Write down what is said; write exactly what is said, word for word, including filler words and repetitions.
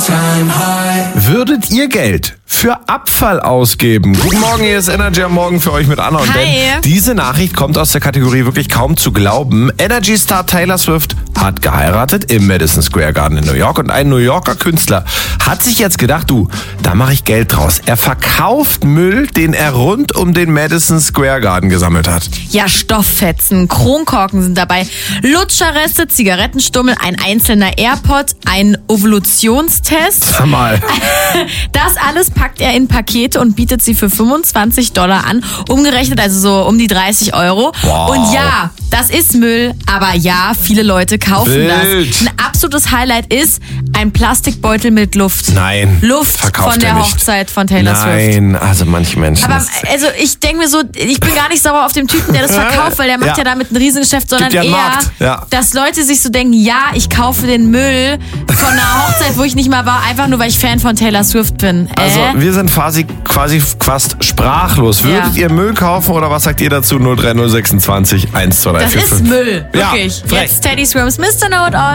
Würdet ihr Geld für Abfall ausgeben? Guten Morgen, hier ist Energy am Morgen für euch mit Anna und Hi. Ben. Diese Nachricht kommt aus der Kategorie wirklich kaum zu glauben. Energy-Star Taylor Swift hat geheiratet im Madison Square Garden in New York und ein New Yorker Künstler hat sich jetzt gedacht, du, da mache ich Geld draus. Er verkauft Müll, den er rund um den Madison Square Garden gesammelt hat. Ja, Stofffetzen, Kronkorken sind dabei, Lutscherreste, Zigarettenstummel, ein einzelner AirPod, ein Ovulationstest. Sag mal. Das alles packt er in Pakete und bietet sie für fünfundzwanzig Dollar an. Umgerechnet also so um die dreißig Euro. Wow. Und ja, das ist Müll, aber ja, viele Leute kaufen Wild. das. Ein absolutes Highlight ist ein Plastikbeutel mit Luft. Nein. Luft verkauft von der er nicht. Hochzeit von Taylor Swift. Nein, also manche Menschen. Aber das- also ich denke mir so, ich bin gar nicht sauer auf den Typen, der das verkauft, weil der macht Ja. ja, damit ein Riesengeschäft, sondern Gibt ja einen eher, Markt, ja. dass Leute sich so denken, ja, ich kaufe den Müll von einer Hochzeit, wo ich nicht mal war, einfach nur, weil ich Fan von Taylor Swift bin. Also äh? wir sind quasi, quasi fast sprachlos. Würdet Ja. ihr Müll kaufen oder was sagt ihr dazu? null drei null sechsundzwanzig eins zwei drei Das vier ist fünf. Müll, Ja, wirklich. frech. Jetzt Teddy Swims, Mister Know It All.